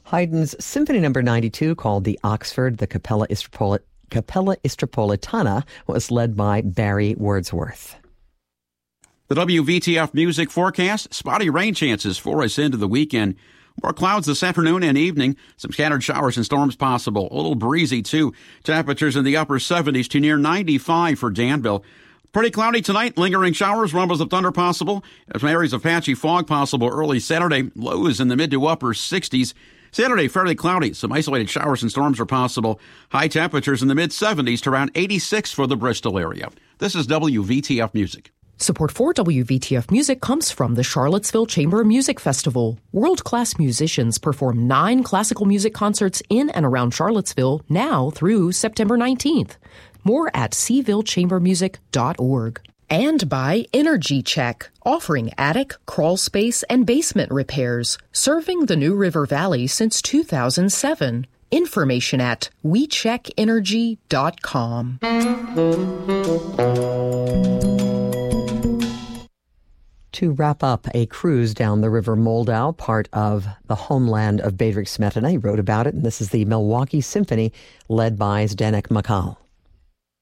Haydn's Symphony No. 92, called the Oxford, the Capella Istropolitana, was led by Barry Wordsworth. The WVTF music forecast, spotty rain chances for us into the weekend. More clouds this afternoon and evening. Some scattered showers and storms possible. A little breezy, too. Temperatures in the upper 70s to near 95 for Danville. Pretty cloudy tonight. Lingering showers, rumbles of thunder possible. Some areas of patchy fog possible early Saturday. Lows in the mid to upper 60s. Saturday, fairly cloudy. Some isolated showers and storms are possible. High temperatures in the mid-70s to around 86 for the Bristol area. This is WVTF Music. Support for WVTF Music comes from the Charlottesville Chamber Music Festival. World-class musicians perform 9 classical music concerts in and around Charlottesville now through September 19th. More at sevillechambermusic.org. And by Energy Check, offering attic, crawl space, and basement repairs, serving the New River Valley since 2007. Information at wecheckenergy.com. To wrap up, a cruise down the River Moldau, part of the homeland of Bedřich Smetana. He wrote about it, and this is the Milwaukee Symphony, led by Zdeněk Makal.